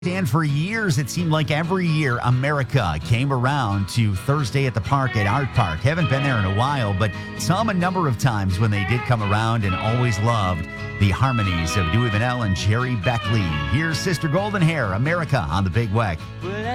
And for years, it seemed like every year America came around to Thursday at the Park at Art Park. Haven't been there in a while, but saw them a number of times when they did come around and always loved the harmonies of Dewey Vanell and Jerry Beckley. Here's Sister Golden Hair, America on the Big Weck.